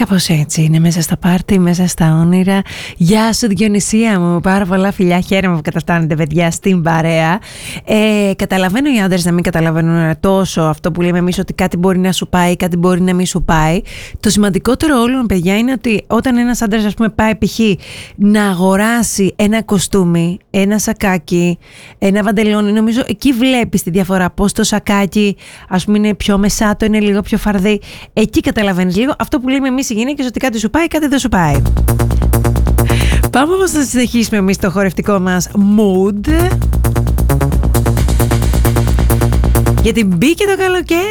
Κάπως έτσι είναι, μέσα στα πάρτι, μέσα στα όνειρα. Γεια σου Διονυσία μου, πάρα πολλά φιλιά, χαίρομαι που καταφτάνετε παιδιά στην παρέα. Καταλαβαίνω οι άντρες να μην καταλαβαίνουν τόσο αυτό που λέμε εμείς, ότι κάτι μπορεί να σου πάει, κάτι μπορεί να μην σου πάει. Το σημαντικότερο όλων παιδιά είναι ότι όταν ένας άντρας, ας πούμε, πάει π.χ. να αγοράσει ένα κοστούμι, ένα σακάκι, ένα βαντελόνι, νομίζω εκεί βλέπεις τη διαφορά, πως το σακάκι ας πούμε είναι πιο μεσάτο, είναι λίγο πιο φαρδί. Εκεί καταλαβαίνεις λίγο αυτό που λέμε εμείς οι γυναίκες, ότι κάτι σου πάει, κάτι δεν σου πάει. Πάμε όμως να συνεχίσουμε εμείς το χορευτικό μας mood, γιατί μπήκε το καλοκαίρι.